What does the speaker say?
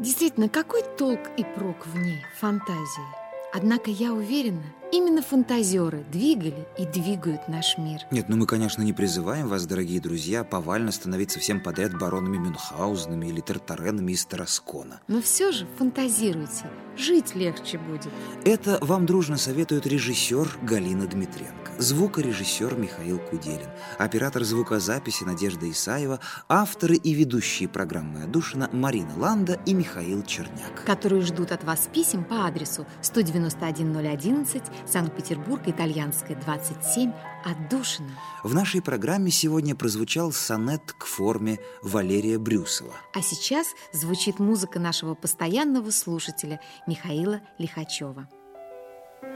Действительно, какой толк и прок в ней, фантазии? Однако я уверена, именно фантазеры двигали и двигают наш мир. Нет, мы, конечно, не призываем вас, дорогие друзья, повально становиться всем подряд баронами Мюнхгаузенами или Тартаренами из Тараскона. Но все же фантазируйте, жить легче будет. Это вам дружно советует режиссер Галина Дмитренко, звукорежиссер Михаил Куделин, оператор звукозаписи Надежда Исаева, авторы и ведущие программы «Отдушина» Марина Ланда и Михаил Черняк, которые ждут от вас писем по адресу 191-011, Санкт-Петербург, Итальянская, 27, Отдушина. В нашей программе сегодня прозвучал сонет к форме Валерия Брюсова. А сейчас звучит музыка нашего постоянного слушателя Михаила Лихачева.